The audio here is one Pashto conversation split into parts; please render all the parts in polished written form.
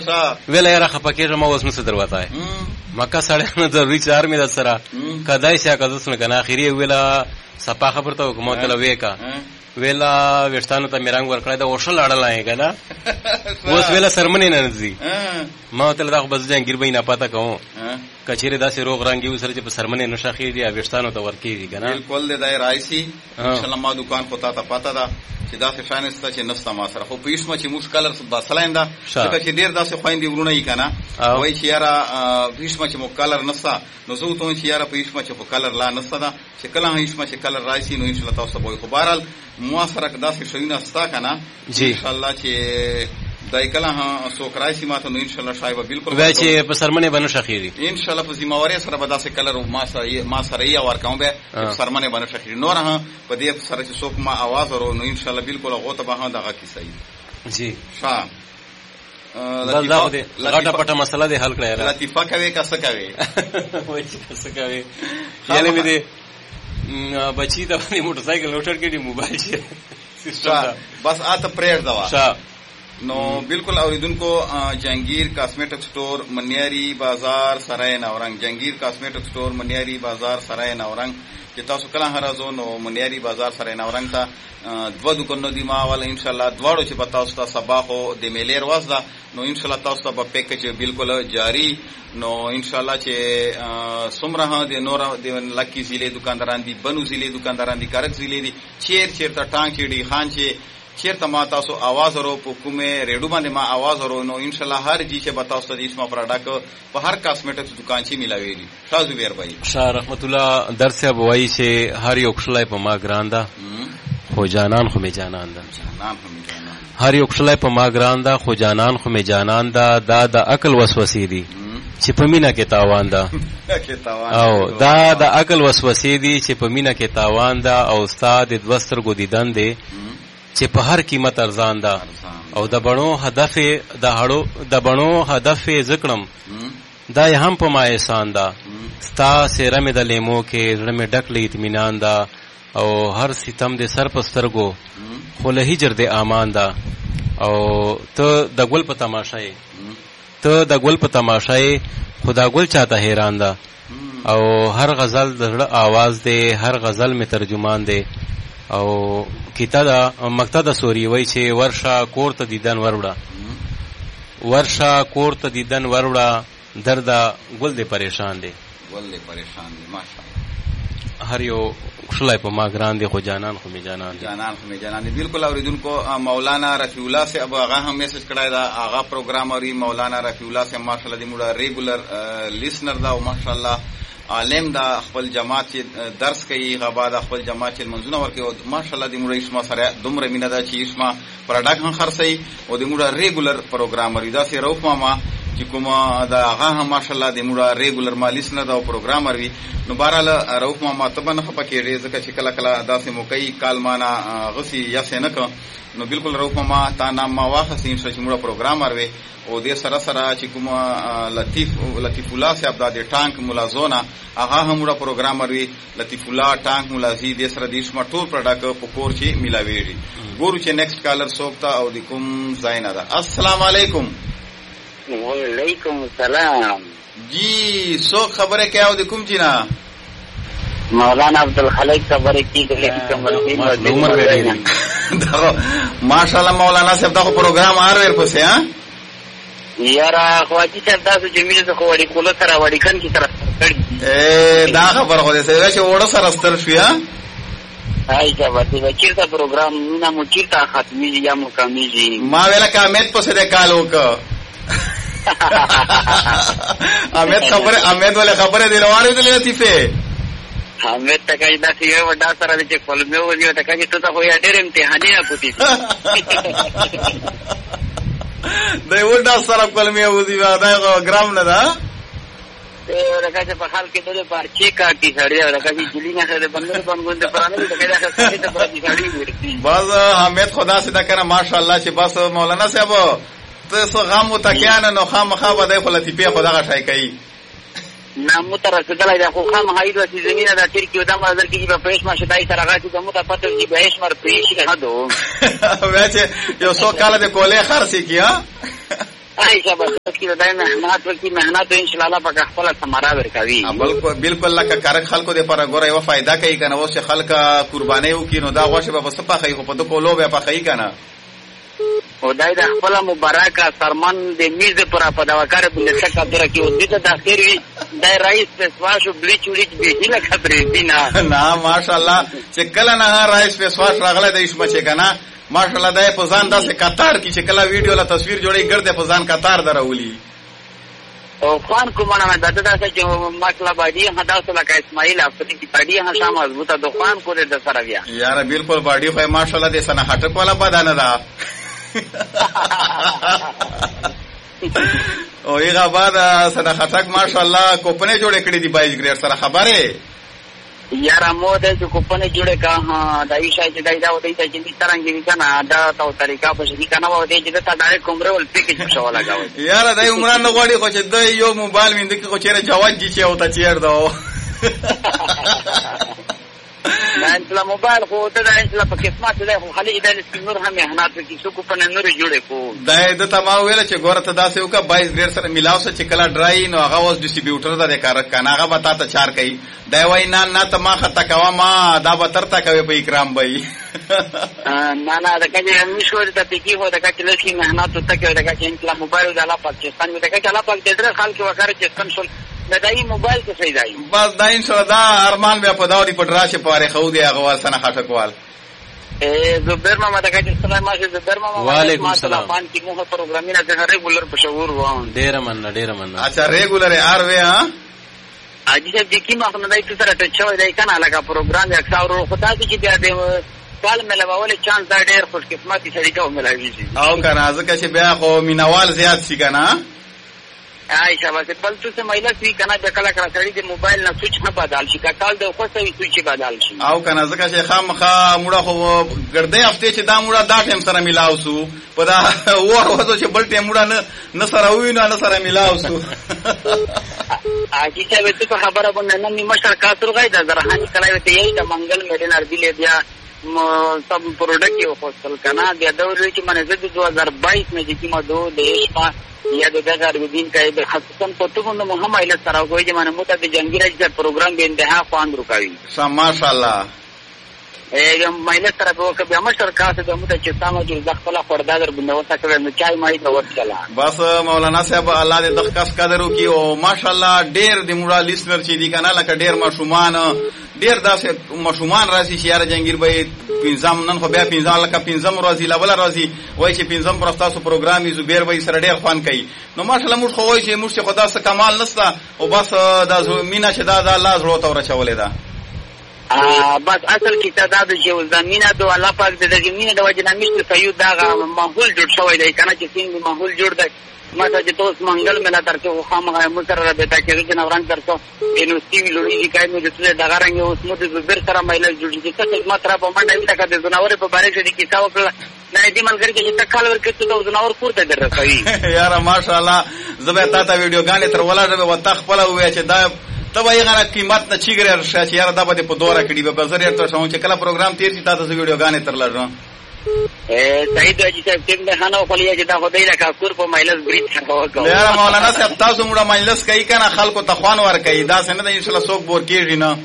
ویله یاره خپکیږه ما اوس نو دروازه مکه سړی نه ضروري چار می د سره کدای شي کدوس نه کنه اخیری ویله صفه خبر ته کومه تل وېکا ویلا وشتانو ته میرنګ ورکړای دا وشل اړلای کنه اوس ویلا سرمنې نه نزي ما ته دا بس جنگیر به نه پاته کوم کچېره داسې روغ رنگي وسره چې په سرمنې نشخې دي وشتانو ته ورکېږي کنه بالکل د دای رایسي ان شاء الله ما دکان پتا ته پاته ده چې دا فشانسته چې نفس ما سره خو پېښما چې موږ کلر باسلاینده چې ډیر داسې خويندې ورونه یې کنه وای چې یاره پېښما چې مو کلر نستا نو زه ته چې یاره پېښما چې په کلر لا نستا دا چې کله هیڅما چې کلر رایسي نو ان شاء الله تاسو به خو بهرال مو سره داسې شوینه ستا کنه ان شاء الله چې دای کله ها سو کرایسي ماته نو ان شاء الله شایبه بالکل وای چې په سرمنې باندې شخيري ان شاء الله په ذمہواری سره به داسې کلر ما سره یې ور کوم به سرمنې باندې شخيري نور ها په دې سره چې څوک ما आवाज ورو نو ان شاء الله بالکل غوته به دغه کیسه جی ها دا لغټه پټه مسله دې حل کړه لطیفه کوي که څه کوي وای چې څه کوي یعنی مې دې بچی دا موټر سایکل لوټر کې دی موبایل شي سیستم بس آته پرېږ دوا نو بالکل اوریدونکو جهانگیر کاسمیټک سٹور منیاری بازار سرای نورنګ جهانگیر کاسمیټک سٹور منیاری بازار سرای نورنګ چې تاسو کله هرازو نو منیاری بازار سرای نورنګ ته دو دکانو دی ما ول ان شاء الله دواړو چې پتا اوسه صباح خو د میلر واسدا نو ان شاء الله تاسو په پیکج بالکل جاری نو ان شاء الله چې سمره د نور د لکی ضلع دکانداران دي بنو ضلع دکانداران دي کارک ضلع دي چیر ته ټانګ چړي خان چې چیرته ما تاسو आवाज ورو په کومه ریډیو باندې ما आवाज ورو نو ان شاء الله هر جی چې بتاو ست اسما پروډکټ په هر کاسمیټکس دکان چې ملاويږي شاه زبیر بھائی شاه رحمت الله درس ابوای چې هر یو خلای په ما ګراندا خو جانان خو می جانان ده هر یو خلای په ما ګراندا خو جانان خو می جانان ده دا د عقل وسوسې دي چې په مینا کې تاوان ده او دا د عقل وسوسې دي چې په مینا کې تاوان ده او استاد د دوستر ګو دیدن دي چې په هر قیمت ارزان ده او د بڼو هدف د بڼو هدف ذکرم دا هم په ما احسان ده ستا سره مې د لیمو کې زړه مې ډک له اطمینان ده او هر ستم دې سر په سترګو خو له هجر دې امان ده او ته د ګل په تماشای خدا ګل چاته حیران ده او هر غزل د زړه आवाज دی هر غزل می ترجمان دی او کیتا مقتدا سوري وای چې ورشا کور ته دیدن وروړه درد ګل دې پریشان دی ماشاءالله هر یو خلای په ما ګران دي خو جانان خو می جانان دي بالکل اوریدونکو مولانا رفیع الله سے اب هغه هم میسج کړای دا هغه پروګرام اوري مولانا رفیع الله سے ماشاءالله دې موږ ریګولر لیسنر دا او ماشاءالله عالم دا خپل جماعت درس کوي غبا دا خپل جماعت منځونه ورکوي او ماشاءالله د موږ اسما سره دومره مینه ده چې اسما پروډکټ هم خرڅي او د موږ ریګولر پروګرام اوري دا سي روف ماما چې کومه دا هغه هم ماشاءالله د موږ ریګولر مالیس نه دا پروګرام اوري نو بهرحال روف ماما ته نه خپکه ځکه چې کله کله داسې موقعي کال معنا غسي یا سنک نو بالکل روف ماما تا نام ما واخسین چې موږ پروګرام اوري او دې سره سره چې کومه لطیف الله صاحب د ټانک ملازونه هغه هم موږ پروګرام اوري لطیف الله ټانک ملازي دې سره د شما ټول پروډکټ په کور چې ملاويږي ګورو چې نیکسټ کالر سوکتا او د کوم زینا ده السلام علیکم وعلیکم السلام جی سو خبره کیا او د کوم جنا مولانا عبدالخالق خبره کیږي ماشاءالله مولانا صاحب دا پروګرام هر ور پسې ها یارا خواجی صاحب تاسو جمیل څخه وړي کوله سره وړي کن کی طرف دا خبر خو دې سره چې وړو سره ستر شو یا هاي کا وته چیرته پروګرام نه مو چیرته ختمي یا مکمل ما ویلا کامت په سده کالو کو امید ولا خبره دی روانه دي لطیفه امید تکای دا سی وډا سره چې فلمو ولې تکای ته ته خو یا ډېر امتحاني نه پوتې دا وډا سره فلمو وځي دا ګرام نه دا ورکه په حال کې ډېر پارچې کاټي سړی ورکه چې جلینا سره بندر باندې پرانه ته کله څه ته پاتې سړی باز حمید خدا سي دا کنه ماشاءالله چې بس مولانا صاحب ته څو غم متکیان نو خامخا به خپل تیپه خدا غشای کوي نامو تر څنګه دا خو خامخا ایدو چې زمينه دا تیر کې ودم نظر کې په پېښ ما شدای سره راځي کومه ته پته چې بهش مر پېښ نه دو وای چې یو څو کال د کولې خرڅي کیا آی شاباش کی دای مهنت وکي مهنت ان شاء الله پاک خپل ثمره ورکوي. بالکل لکه کارک خلکو د پر غوړې و فائدہ کوي کنه اوس خلک قرباني وکي نو دا غوښه به په صفه خي په د کولو به په خي کنه او دای د خپل مبارکه سرمن د میز پر په دا وکړه بل څه کړه کی او دې ته د اخر وی دای رئیس په سواشو بلیچ ولیچ به هله خبرې دینا نه ماشاءالله چې کله نه رئیس په سواش راغله د ایشمه چې کنه ماشاءالله دای په ځان داسې قطار کی چې کله ویډیو لا تصویر جوړي ګرځي په ځان قطار دراولي او خوان کومه نه دته داسې چې مطلب باندې هدا سره کا اسماعیل افریدی کی باندې هغه شامه مضبوطه دوکان کو د سره بیا یاره بالکل باډي خو ماشاءالله د سنه هټک والا بدانه ده او یغه بعد سره هټک ماشاءالله کوپنه جوړ کړی دی 22 ګریډ سره خبره یاره مو د کوپنه جوړه کا ها دای شای چې دای دا ودی ته چې ترنګ کنه دا تو طریقہ په شي کنه و دې چې تا ډایرکټ کومره ول پیکج شو لگاوي یاره دای عمران نه غوړي خو چې د یو موبایل ویند کې خو چیرې جواب دي چې او ته چیر دو دا انتلا موبایل خو ته دا انتلا په قسمت ده خو خالي ادارې نور هم مهنت کې څوک په نور جوړې کو دا د تمام ویل چې ګوره ته داسې وکا 22 ګریډ سره ملاو سره چې کلا ډرای نو هغه اوس ډیسټریبیوټر دا د کار کنه هغه به تاسو چار کوي دا وای نه ته ما خطا کوا ما دا به ترته کوي په اکرام بای نه دا کله مشور ته پکې هو دا کله چې مهنت ته کوي دا چې انتلا موبایل د الله پاکستان می دا چې الله پاک دې خلک وکړي چې څنګه دا دای موبایل څه شي دای بس دا ان شاء الله دا ارمان به په داوري په دراشه پاره خو دی هغه وال سنه خټکوال زبیر محمد اکا چې سلام ماشه زبیر محمد وعلیکم السلام پان کی مو پروګرامینه څنګه ریګولر په شعور و ډیر مننه اچھا ریګولر ار وې ها اجي چې کی ما نه دای څه سره ټچ وای دای کنه لکه پروګرام یک څاور خدا دې چې بیا دې کال ملواول چانس دا ډیر خوش قسمتي سړي ته ملوي شي او کنه ځکه چې بیا خو مینوال زیات شي کنه آی شاباش بل څه مایله سی کنه د کله کله سړی د موبایل نه سوئچ نه بدل شي کال د خو سوي سوئچ بدل شي او کنه ځکه چې خامخا موړه خو ګرځي هفته چې دا موړه دا ټیم سره ملاو سو په دا وره چې بل ټیم موړه نه سره وي نه سره ملاو سو اجي چې ته خبره باندې نه نیمه شرکت ورغی دا زرهاني کله ته یې د منګل مېډن اربیله بیا سب پروډکټ یو خپل کنه بیا دا ورې چې منځ د 2022 نه چې ما دوه دیش یا د غربین کای د خصوصا پتوونه محمد ال سره کوی چې مانه مت د جنگی راځي پروګرام به انتها خواند رکاوي ماشاءالله مایله سره به کبه مشر کاسه د مت چې سامو د خپل خردادر بنوسه کوي نو چای مای ته ورچلا بس مولانا صاحب الله دې د خاص قدر وکي او ماشاءالله ډیر د موړه لیسنر چې دی کنه لکه ډیر مشومان ډیر داسې مشومان راځي چې یاره جنگیر به پنځم نن خو بیا پنځم لکه پنځم ورځې لبل راځي وای چې پنځم پر تاسو پروګرام زبیر وای سره ډیر خوان کوي نو ماشاءالله موږ خو وای چې موږ خدا څخه کمال نسته او بس د مینا چې دا الله زړه ته ورچولې ده بس اصل کې تعداد چې زمينه د الله پاک د زمينه د وجه نامشته سيو دا ماحول جوړ شوی دی کنه چې څنګه ماحول جوړ دی ماته چې توس منګل ملا ترته خامغه مسره به تا کې چې نوران ترته انو سیوی لوري کې مې د څه دغه رنګ اوس مو د زبر سره مایل جوړ چې څه خدمت را په منډه ویل کده زناور په باره کې کې تاو کړ نه دې ملګری چې تکال ورکې ته زناور پورته درځي یاره ماشاءالله زبې تا ته ویډیو غانې تر ولاړه و تخپل وې چې دا تبا یې غره قیمت نه چیګره شې یاره دا به په دوره کړي به بازار ته شوم چې کله پروګرام تیر شي تاسو ویډیو غانې تر لړم سعید اجي صاحب څنګه خانو خلیه چې دا خدای لکه کور په مایلس بریټ راوځو یاره مولانا صاحب تاسو موږ مایلس کوي کنه خلکو ته خوان ور کوي دا څنګه د ان شاء الله څوک بور کېږي نه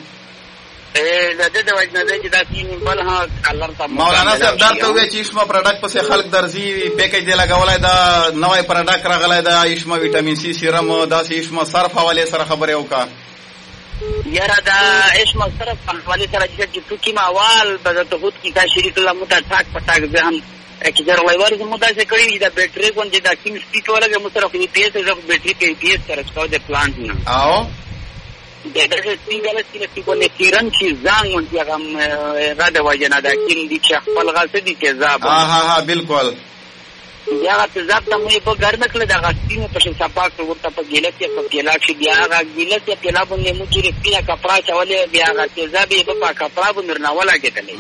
د وجه نه چې دا سین بل ها کلر ته مولانا صاحب دا ته وی چې اسما پروډکټ پسې خلک درځي پیکیج دی لګولای دا نوې پروډکټ راغلای دا اسما وټامین سی سیرم دا سې اسما صرف حواله سره خبره وکا یاره دا اسما صرف حواله سره چې توکي ماوال به ته هوت کی کا شریک الله متعلق پټاک ځان چې درولای ورته مو دا څه کړی دا بیټری کوم چې دا کیم سپیک ولګه مو سره په پی ایس د بیټری کې پی ایس سره څو د پلانټ نه او دا چې څنګه چې په نکیرن چې ځان مونږ هغه غاده وجنه دا کیم دي چې خپل غلطه دي چې زاب ها بالکل بیا تزاب ته مې په ګرمه کړل دا غسینه په صفاک ورته په ګیلت کې په ګیلا چې بیا هغه ګیلت کې پلا باندې مو چې سپینه کپڑا چولې بیا هغه تزاب یې په کپڑا باندې ناولا کېدلې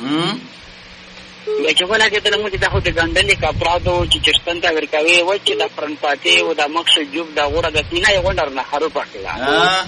بیا چې ولا کېدل مو چې دا خو د ګندلې کپڑا دو چې چشتن ته ورکوي و چې د فرن پاتې و د مخ جوب دا غوړه د سینې غونډر نه خرو پکلا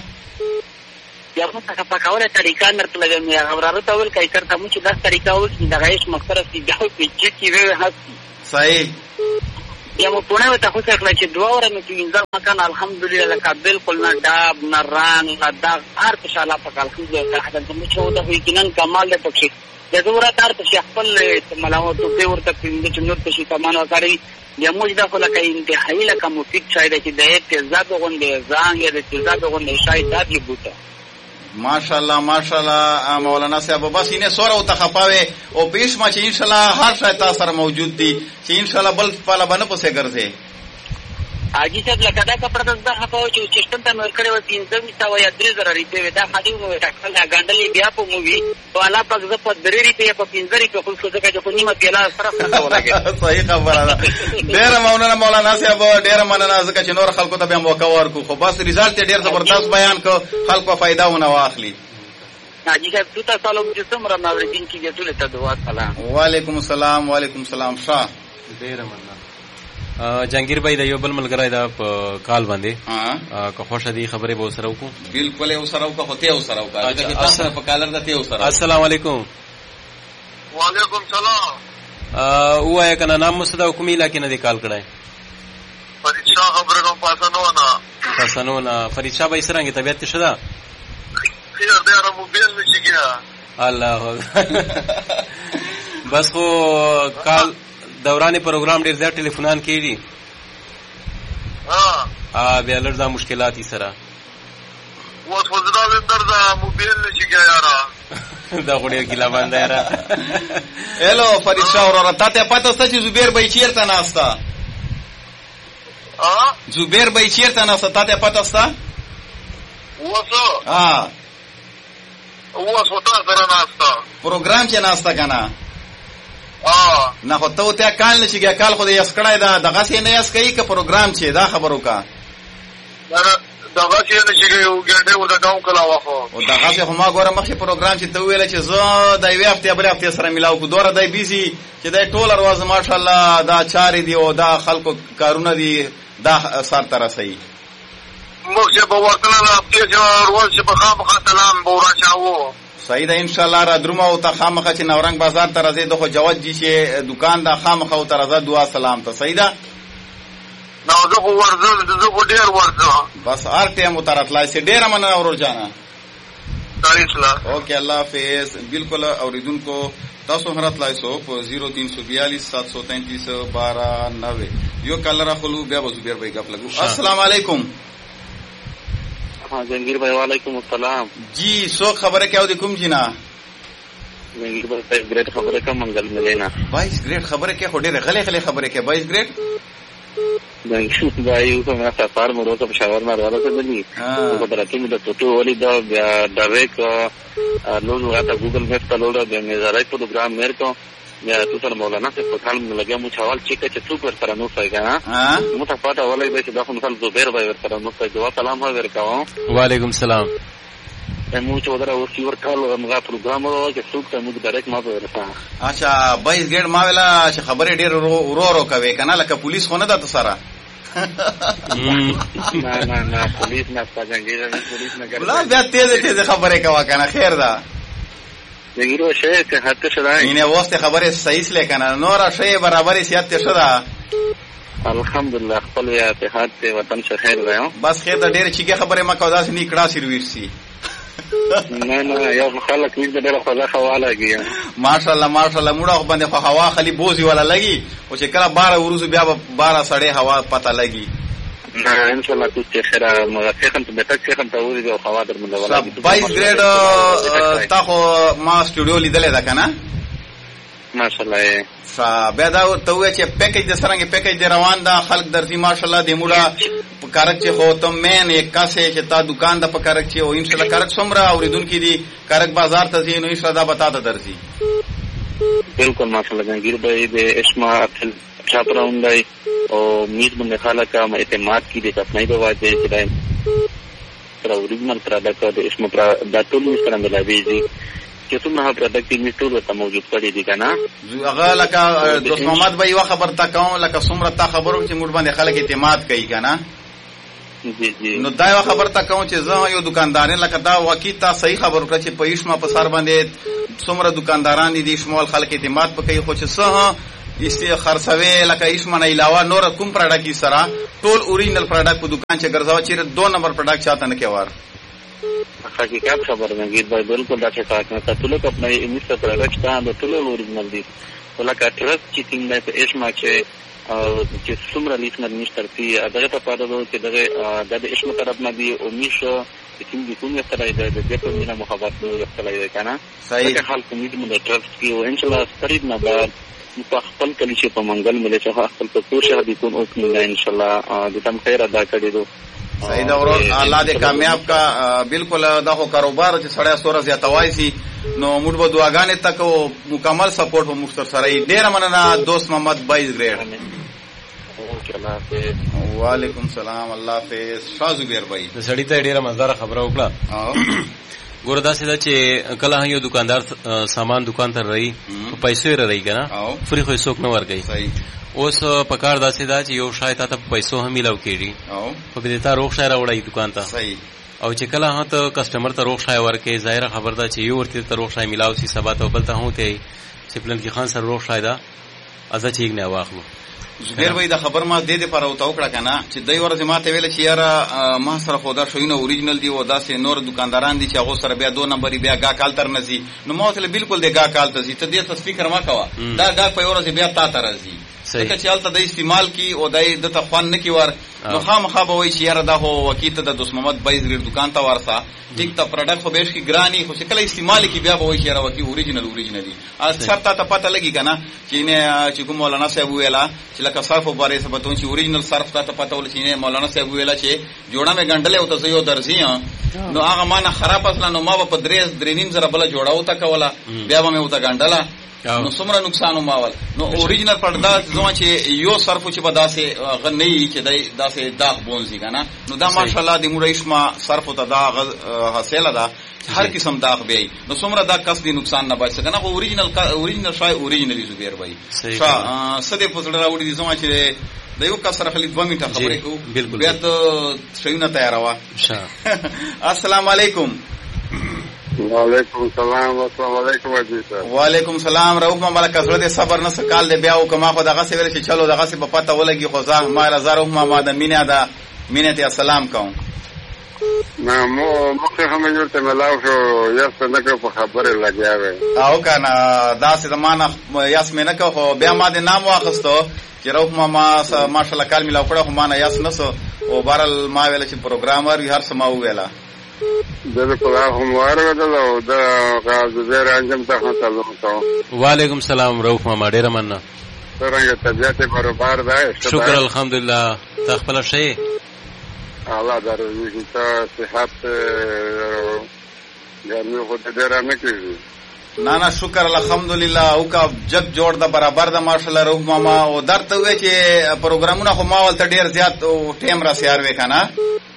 یا موږ څنګه په کاوله طریقه نرته مې غوړاره ته ول کای کړه مو چې دا طریقه و چې د غیش مخسره سي دا په چې کې وي صحیح یا مو پونه وته خو څه کړی چې 2 ور مې وینځل مکان الحمدلله لکه بالکل نه ډاب نه ران نه داغ هر څه الله پاک الحمدلله حدا زموږ چې وته یقینا کمال ده پکې د دوره تر ته خپل ملاوت په ورته پینځه چې نور څه سامان وکړي یا موږ د خپل کې انتهایی لکه مفید شاید چې د تیزاب غونډه ځان یا د تیزاب غونډه شاید د دې بوته ماشاءالله ماشاءالله مولانا صاحب بس اینه سوره او تخپاوي او پیش ما چې ان شاء الله هر شای تاسو سره موجود دي چې ان شاء الله بل پالا باندې پسې ګرځي اجي صاحب لکه دا کپړه د خپاو چې چشتن ته مر کړو 300 یا 3000 ریپه دا خاطی نو ټاکل غاندلې بیا په مووي او الله پاک ز په 3 ریپه په 15 ریپه خو څه ځکه چې نیمه پیلا سره څه ولګي صحیح خبره ده ډیر مولانا صاحب ډیر مننه ځکه چې نور خلکو ته به موقع ورکو خو بس ریزلټ ډیر زبردست بیان کو خلکو فائدہ ونه واخلي اجي صاحب تاسو له چې څومره ماوردین کې ټول ته دعا سلام وعلیکم السلام وعلیکم السلام شاه ډیر مننه جنگیر بھائی د یو بل ملګری دا په کال باندې که خوښه دي خبرې به سره وکړو بالکل یو سره وکړو خو ته یو سره وکړو چې تاسو په کالر د ته یو سره السلام علیکم وعلیکم سلام وایا کنه نام مصدا حکومي علاقې نه دی کال کړای فرید شاه خبره کوم پاسانو نه فرید شاه به سرنګ طبيعت څه ده خیر دی را موبایل نشي کیا الله بس خو کال دوران پروګرام ډیر زیات ټلیفونان کیږي بیا لږ دا مشکلات سره اوس خو زړه وندر دا موبایل نشي کیا یارا دا غوډه کلا باندې یارا هلو فرید شاه ورته ته پته ست چې زبیر بای چیرته ناستا زبیر بای چیرته ناستا ته پته ست اوس وتا سره ناستا پروګرام چې ناستا کنه نه خو ته کال نشي کیا کال خو دې اسکړای دا دغه څه نه اس کوي که پروګرام چې دا خبرو کا دغه څه نشي کوي او ګډه ورته کوم کلا واخو او دغه څه هم غوړه مخې پروګرام چې ته ویل چې زه د یو هفته بل هفته سره ملاو کو دوره دای بیزي چې دای ټول ورځ ماشاءالله دا چاري دی او دا خلکو کارونه دي دا سر تر رسي موږ به ورته هفته جوړ ورځ په خامخا سلام بورا چاوو صحیح ده ان شاء الله را درومه او ته خامخه چې نورنګ بازار ته راځي دغه جواد جی چې دکان دا خامخه او ته راځه دعا سلام ته صحیح ده نو زه خو ورځم زه خو ډیر ورځم بس هر ټیم تراتلای سي ډیر مننه اورو جانا تاریخ اوکے اللہ حافظ بالکل اوریدونکو تاسو هراتلای سو په 0342 733 1290 یو کلر خلو بیا زبیر بھائی غپ لګو السلام علیکم جنگیر بھائی وعلیکم السلام جی سو خبره کیا دی کوم جنا جنگیر بھائی گریٹ خبره کا منگل ملینا 22 گریٹ خبره کې هډه غلې خبره کې 22 گریٹ جنگیر بھائی کو میرا سفر مرو تو پشاور میں رہا تھا دلی تو براتو میں تو ولی دا ډایرک لوډ ہوا تھا گوگل میپ کا لوډ ہے میں ذرا پروگرام میرے کو یا تو سر مولانا سے پوچھال میں لگا مو چاول چیک ہے تو پر سره نو فائدہ مو ته پاتا ولای به دا خپل زبیر بھائی سره نو فائدہ سلام ورکاو وعلیکم السلام مو چودرا او سی ورکال موږ پروګرام ورو چې څوک ته موږ ډایرک ما ورسا اچھا 22 ګډ ما ویلا چې خبرې ډېر ورو کوي کنه لکه پولیس خو نه ده سره نه پولیس نه څنګه پولیس نه لا بیا تیز خبرې کوا کنه خیر ده دغیرو شی که حتی شده اینه واسطه خبره صحیح سلی کنه نورا شی برابری سیادت شده الحمدلله خپل یا اتحاد ته وطن شه خیر راو بس خیر دا ډېر چیګه خبره ما کو داس نه کړه سرویس سی نه یو خلک دې ډېر خدا خواله کیه ماشاءالله موږ باندې خو هوا خلی بوزي ولا لګي او چې کله 12 ورځې بیا 12 سړې هوا پته لګي ان شاء الله چې خیره موافقم ته به تک ته وځي او خوا در منډه ولا 22 ګریډ تا خو ما سټوډیو لیدل دا کنه ماشاءالله بیا دا ته وې چې پیکیج د سرنګ پیکیج دی روان دا خلک درځي ماشاءالله د موډه کارک چې هو ته مین یک کاسه چې تا دکان د پکارک چې او ان شاء الله کارک سمرا اوریدونکو دي کارک بازار ته ځي نو ان شاء الله بتا ته درځي بالکل ماشاءالله جنگیر بھائی د اسما چاپرا ہوندای او میز باندې خلک اعتماد کی دي کپنای به واځي چې دا تر اوریجنل پروډکټ د اسما د ټول مستره ملایوي چې څومره پروډکټ می ټول ته موجود کړی دي کنه هغه لکه دوست محمد به یو خبر تا کوم لکه څومره تا خبرو چې موږ باندې خلک اعتماد کوي کنه جی نو دا یو خبر تا کوم چې زه یو دکاندار لکه دا واقعي تا صحیح خبر کړ چې په ایشما په سر باندې څومره دکانداران دي شمول خلک اعتماد پکې خو چې څه ایسته خرڅوي لکه ایشمنه علاوه نور کوم پروډکټ سره ټول اوریجنل پروډکټ په دکان چې ګرځاو چې 2 نمبر پروډکټ چاته نه کېوار حقیقت خبر نه گیر بالکل دا چې تاسو ته ټول خپل انسټا پروډکټ ته ټول اوریجنل دي ولکه ټرست چې څنګه په ایشما چې څومره لیسنر نشترتي دغه په اړه چې دغه د ایشما طرف نه دی او میشو چې موږ کوم یو سره د دې په مینه محبت یو سره کنه صحیح حال کوم دې موږ ټرست کې او ان شاء الله سترید نه بعد په خپل کلی چې په منګل ملي چې خپل په کوشش دي کوم او ان شاء الله د تم خیر ادا کړی دو صحیح دا ورور الله دې کامیاب کا بالکل دا خو کاروبار چې سړی سوره زیاتوای سي نو موږ به دعاګانې تک او مکمل سپورټ به موږ سره ډیر مننه دوست محمد 22 گریډ وعلیکم السلام الله حافظ شاه زبیر بھائی د سړی ته ډیره مزدار خبره وکړه ګوره دا سیده چې کله یو دکاندار سامان دکان ته رہی په پیسې رہی کنه فری خو څوک نه ورګي صحیح اوس پکار دا سیده چې یو شاید ته پیسو هم ملاو کیږي په دې ته روغ شای راوړی دکان ته صحیح او چې کله هته کسٹمر ته روغ شای ورکې ظاهر خبر ده چې یو ورته ته روغ شای ملاو سي سبا ته بل ته هوته چې پلان کې خان سره روغ شای دا ازه چیک نه واخلو زبیر بھائی دا خبر ما دې پر او توکړه کنه چې دای ورځ ما ته ویل چې یاره ما سره خدا شوینه اوریجنل دی او دا سه نور دکانداران دي چې هغه سره بیا 2 نمبر بیا گا کال تر نزي نو ما ته بالکل دی گا کال ته زی ته دې تصفیق ما کوا دا گا په ورځ بیا تا تر زی ځکه چې حالت د استعمال کی او دای د تخوان نه کی ور نو خامخا به وای چې یاره دا هو وکیته د دوست محمد 22 گریډ دکان ته ورسا ټیک ته پروډکټ خو بهش کی ګرانی خو شکل استعمال کی بیا به وای چې یاره وکی اوریجنل اکثر ته پته لګی کنه چې نه چې کوم مولانا صاحب ویلا چې لکه صرف وباره سبتون چې اوریجنل صرف ته پته ول چې نه مولانا صاحب ویلا چې جوړه مې ګنډلې او ته یو درځي نو هغه مانه خراب اصلا نو ما په درې زره بل جوړاو تا کولا بیا به مې وته ګنډلا نو څومره نقصان ماول نو اوریجنل پردا ځو چې یو صرف چې بداسه غنی چې داسه داغ بونځي کنه نو دا ماشاءالله د مریشما صرف ته دا حاصله ده هر قسم داغ به نو څومره دا کس دی نقصان نه بچ کنه اوریجنل شای اوریجنلی زبیر بھائی شاه سده پوسړه راوړي دي ځو چې د یو کس سره خلی 2 منټه خبرې کو بیا ته شیونه تیاروا السلام علیکم وعلیکم السلام السلام علیکم وعلیکم السلام روح ما ملک حضرت صبر نه سکال دی بیا او کما خو دغه سی ویل چې چلو دغه سی په پته ولګي خو ځه ما رضا روح ما د مینه ته السلام کوم نه مخه هم یو ته ملاو شو یاست نه کو خبره لګیاوي او کنه دا سی زمانہ یاس مې نه کو بیا ما د نام واخستو چې روح ما ماشاءالله کال ملاو کړه خو ما نه یاس نسو او بارل ما ویل چې پروګرامر هر سما ویلا بالکل هم ورغلو دا غاز زیر انجام ته سلام کوم وعلیکم السلام روح ما ډیر مننه څنګه طبيعت برابر ده شکر الحمدلله تخپل شي الله دروي ته صحت ګرمي خو دې رانه کیږي نه شکر الحمدلله او کا جگ جوړ د برابر د ماشاءالله روح ماما او درته وې چې پروګرامونه خو ما ولته ډیر زیات ټیم را سیار وکانا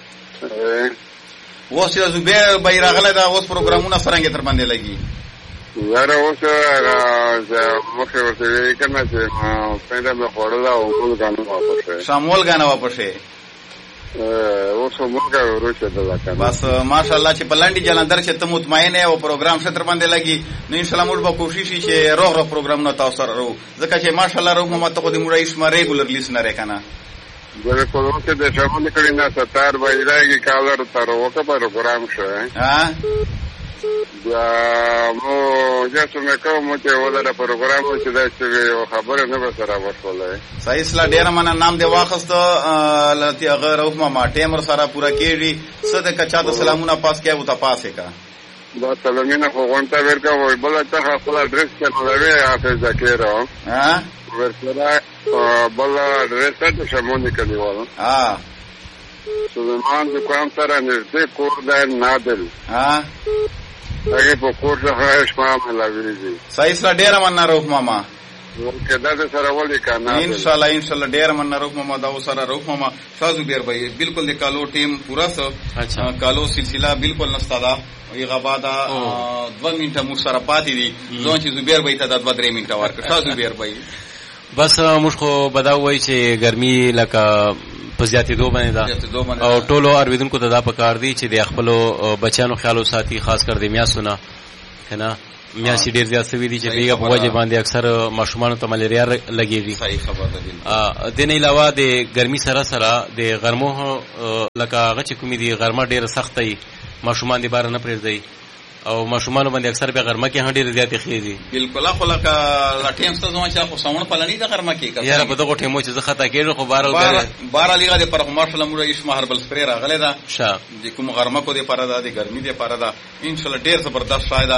اوس زبیر بای راغله دا اوس پروګرامونه څنګه تر باندې لګي یاره اوس مخه ورته کنه چې پیدا مې خوړلا او ټول غانو واپس شامول غانو واپس اوس موږ ورته دلته بس ماشاءالله چې بلندی جلندر چې ته مطمئن او پروګرام ستر باندې لګي نو ان شاء الله موږ به کوشش چې روغ پروګرام نو تاسو سره ځکه چې ماشاءالله روغ محمد ته د مړای شمه ریګولر لیسنر کنه بالکل اوس د شامل کړي نه ستار وایي کالر تر وکه پروګرام شو ها دا مو جاسو مې کوم چې ولر پروګرام چې دا چې خبره نه به سره ورسولای صحیح اسلا ډیر منه نام دی واخستو لتی غیر او ما ټیمر سره پورا کیږي صد کچا د سلامونه پاس کیو ته پاسه کا دا سلامینه خو غونټه ورکا وای بل ته خپل اډرس کنه حافظ ذکر ها ورسره بل اډرس ته شمون کلیوال سلیمان دکان سره نږدې کور د نادل هغه په کور څخه شپه ملاویږي صحیح سره ډیر مننه روح ماما کدا د سره ولې کنه ان شاء الله ډیر مننه روح ماما دا سره روح ماما شازو بیر بھائی بالکل د کالو ټیم پورا سو کالو سلسله بالکل نستا دا یغه بادا 2 منټه مو سره پاتې دي ځون چې زبیر بھائی ته د 2-3 منټه ورک شازو بیر بھائی بس موږ خو بداوي چې ګرمي لکه پزیاتې دو باندې دا او ټولو ارویدونکو ته دا پکار دي چې د خپل بچانو خیالو ساتي خاص کر د میاسونه کنه میاشتې ډیر زیات سوي دي چې بیګه په وجه باندې اکثر ماشومان ته ملیریا لګیږي. صحیح خبره ده. د نه علاوه د ګرمي سره سره د غرمو لکه هغه چې کومې دي غرمه ډیره سخته وي ماشومان دې بار نه پرېږدي او ماشومان باندې اکثر په غرمه کې هم ډیر زیات خېږي. بالکل خو لکه لټیم څه زما چې خو سامان پلنی د غرمه کې یاره په دغه ټیمو چې زه خطا کېږم خو بار لیغه د پر مارشل موږ ایش هربل سپری راغله ده د کوم غرمه کو د پر ده د ګرمي د پر ده ان شاء الله ډیر زبردست شاید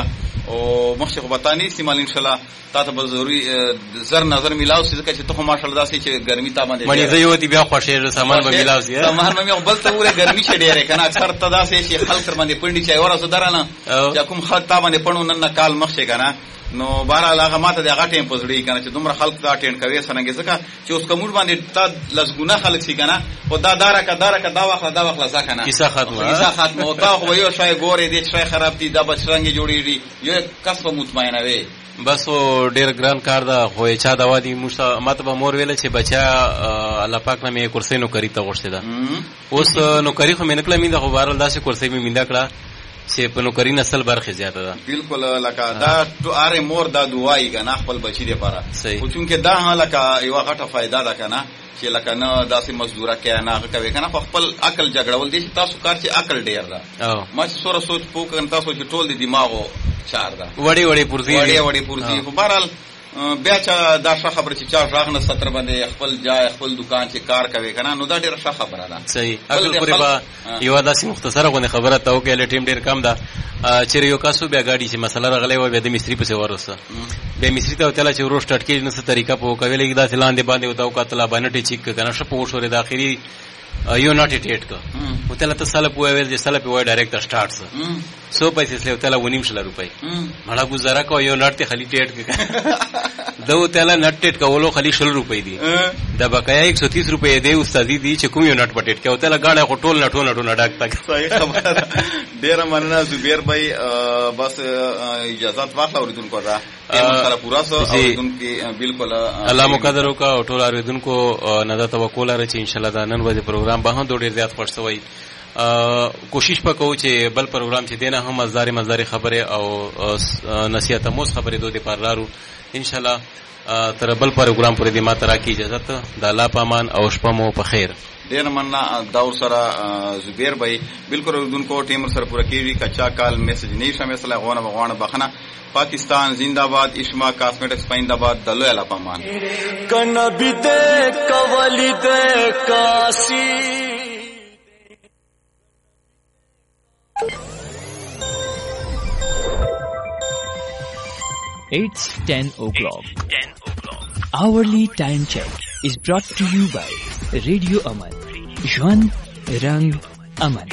او مخ خو بتانی استعمال ان شاء الله تاسو به ضروري زر نظر ملاو سې چې ته خو ماشاء الله داسې چې ګرمي تا باندې مړي زه یو دی بیا خوشې سامان به ملاو سي سامان مې بل ته وره ګرمي شه ډیره کنه اکثر ته داسې چې خلک تر باندې پندې چای ورسره درانه چې کوم خلک تا باندې پړو نن کال مخ شه کنه نو بهرحال هغه ماته د هغه ټیم پزړی کنه چې دومره خلک دا اټینډ کوي څنګه ځکه چې اوس کومور باندې تا لزګونه خلک سي کنه او دا دا واخله ځکنه کیسه ختمه او تا خو یو شای ګوري دې شای خراب دي دا بچرنګي جوړیږي یو کس په مطمئنه وي بس ډیر ګران کار ده خو چا دا وادي ماته به مور ویل چې بچا الله پاک نه مې کرسي نو کری ته غوښته ده اوس نو کری خو مې نکله مینده خو بهرحال داسې کرسي مې مینده کړه چې په نوکری نسل برخه زیاته ده. بالکل لکه دا تو اره مور دا دعای کنه خپل بچی لپاره او چونکه دا لکه یو غټه فائدہ ده کنه چې لکه نه داسې مزدوره کې نه کوي کنه خپل عقل جګړول دي تاسو کار چې عقل ډیر ده ما چې سوره سوچ پوکن تاسو چې ټول دي دماغو چار ده وړي پرزي خو بهرحال بیا چې دا ښه خبره چې چا راغ نه ستر باندې خپل ځای خپل دکان چې کار کوي کنه نو دا ډیره ښه خبره ده. صحیح اګل پوری با یو داسې مختصره غو خبره ته وکړه ټیم ډیر کم ده چې یو کاسو بیا گاډي چې مسله راغلی و بیا د مستری په ورسه بیا مستری ته وتل چې ورو سٹارټ کېږي نو څه طریقه په کوي دا لاندې باندې وتاو کتل باندې چیک کنه شپه وشوره د اخري یو ناٹ اټیټ کو وتل ته سال په ویل چې سال په وای ډایرکټ سٹارټ سو پیسې سره وتل ونیم شل روپۍ مړه گزاره کو یو ناٹ ته خلی ټیټ دا وتل ناٹ ټیټ کولو خلی شل روپۍ دي دا بقایا 130 روپۍ دی استادی دي چې کوم یو ناٹ پټیټ کې وتل غاړه خو ټول نټو ډاک تک. صحیح خبره ډیر مننه زبیر بھائی بس اجازه واخله اوریدونکو دا سره پورا سو اوریدونکو بالکل الله مقدر کا او ټول اوریدونکو نه دا توکل لري چې ان شاء الله دا نن ورځې پروګرام به هم ډیر زیات خوښ شوی. کوشش وکړو چې بل پروګرام چې دینه هم مزداري خبره او نصیحت موس خبره دوی پر لارو ان شاء الله تر بل پروګرام پورې دی ماته راکی اجازه د الله پامان او شپه مو په خیر. ډیر مننه داور سره زبیر بھائی بالکل دونکو ټیم سره پوره کیږي کچا کال میسج نه شامل سره غونه بخنه پاکستان زنده‌باد اشما کاسمیټکس پاینده دلو الله پامان کنا بده کولی ده کاسی. It's 10 o'clock. Hourly time check is brought to you by Radio Aman. Jwan Rang Aman.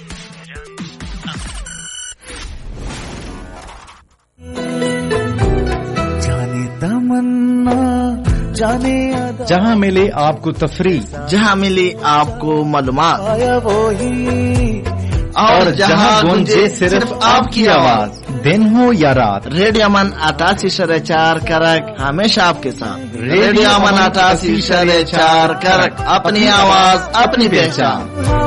जाने तमन्ना जाने जहाँ मिले आपको तफरी, जहाँ मिले आपको मालूमात और जहाँ गूंजे सिर्फ आपकी आवाज, दिन हो या रात, रेडियो अमन 88.4 करक हमेशा आपके साथ. रेडियो अमन 88.4 करक, अपनी आवाज अपनी पहचान.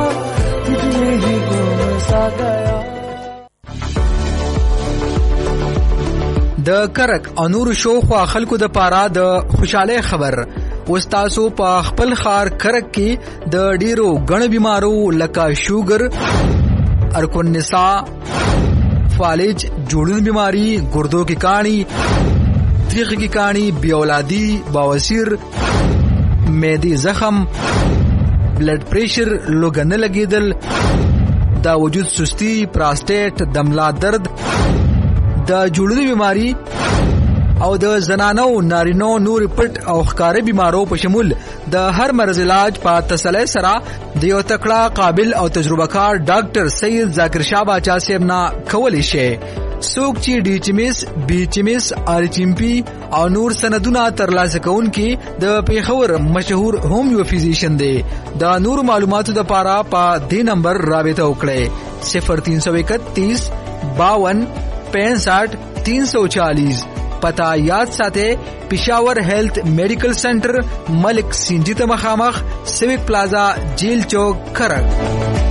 د کرک انور شو خو خلکو د پاره د خوشاله خبر وستاسو په خپل خار کرک کې د ډیرو غن بیمارو لکه شوګر ارکون نساء فالج جوړون بیماری ګردو کی کانی تریخ کی کانی بی اولادی بواسیر معدی زخم بلڈ پریشر لوګن لګیدل دا وجود سستی پراسټیټ دملا درد د جوړونی بیماری او د زنانو نارینو نور پټ او ښکارې بیمارو په شمول د هر مرض علاج په تسلی سره د یو تکړه قابل او تجربه کار ډاکټر سید ذاکر شاه باچا صاحب نه کولی شي. څوک چې ډي چیمس بي چیمس ار چیمپي او نور سندونه ترلاسه کوونکي د پیښور مشهور هومیو فزیشن دی. د نور معلوماتو د پاره په دې نمبر رابطه وکړئ 0331 52 65 340. پتا یاد ساته پشاور هیلث میډیکل سنټر ملک سینجی ته مخامخ سیوک پلازا جیل چوک کرک.